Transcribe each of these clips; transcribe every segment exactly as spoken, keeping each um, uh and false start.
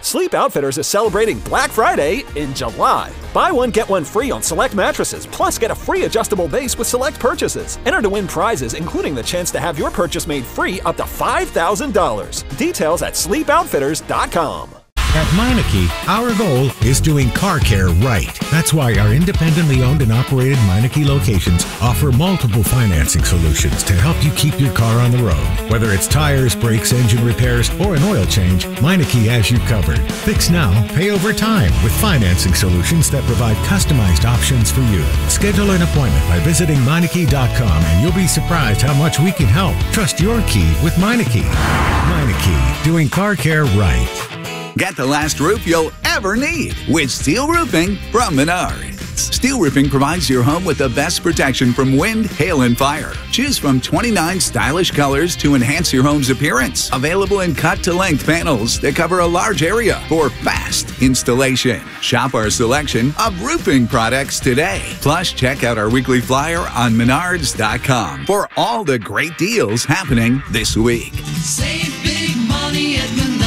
Sleep Outfitters is celebrating Black Friday in July. Buy one, get one free on select mattresses, plus get a free adjustable base with select purchases. Enter to win prizes, including the chance to have your purchase made free up to five thousand dollars. Details at sleep outfitters dot com. At Meineke, our goal is doing car care right. That's why our independently owned and operated Meineke locations offer multiple financing solutions to help you keep your car on the road. Whether it's tires, brakes, engine repairs, or an oil change, Meineke has you covered. Fix now, pay over time with financing solutions that provide customized options for you. Schedule an appointment by visiting Meineke dot com and you'll be surprised how much we can help. Trust your key with Meineke. Meineke, doing car care right. Get the last roof you'll ever need with steel roofing from Menards. Steel roofing provides your home with the best protection from wind, hail, and fire. Choose from twenty-nine stylish colors to enhance your home's appearance. Available in cut-to-length panels that cover a large area for fast installation. Shop our selection of roofing products today. Plus, check out our weekly flyer on menards dot com for all the great deals happening this week. Save big money at Menards.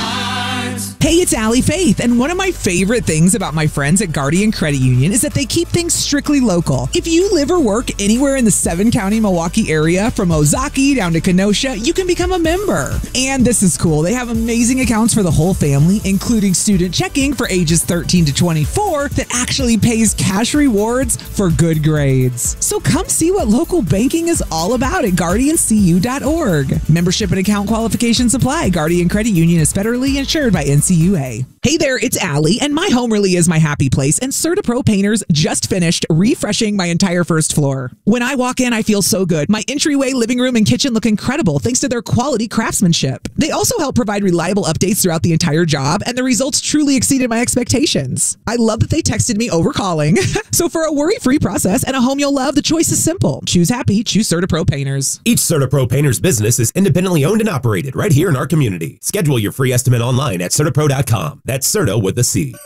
Hey, it's Allie Faith, and one of my favorite things about my friends at Guardian Credit Union is that they keep things strictly local. If you live or work anywhere in the seven-county Milwaukee area, from Ozaki down to Kenosha, you can become a member. And this is cool. They have amazing accounts for the whole family, including student checking for ages thirteen to twenty-four that actually pays cash rewards for good grades. So come see what local banking is all about at guardian c u dot org. Membership and account qualifications apply. Guardian Credit Union is federally insured by N C U A. Hey there, it's Allie, and my home really is my happy place, and CertaPro Painters just finished refreshing my entire first floor. When I walk in, I feel so good. My entryway, living room, and kitchen look incredible thanks to their quality craftsmanship. They also help provide reliable updates throughout the entire job, and the results truly exceeded my expectations. I love that they texted me over calling. So for a worry-free process and a home you'll love, the choice is simple. Choose happy, choose CertaPro Painters. Each CertaPro Painters business is independently owned and operated right here in our community. Schedule your free estimate online at Certa Pro dot com. That's Certa with a C.